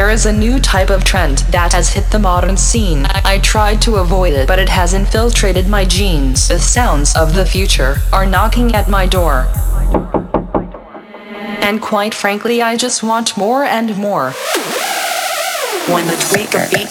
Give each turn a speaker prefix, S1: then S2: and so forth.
S1: There is a new type of trend that has hit the modern scene. I tried to avoid it, but it has infiltrated my genes. The sounds of the future are knocking at my door. And quite frankly, I just want more and more. When the tweaker beats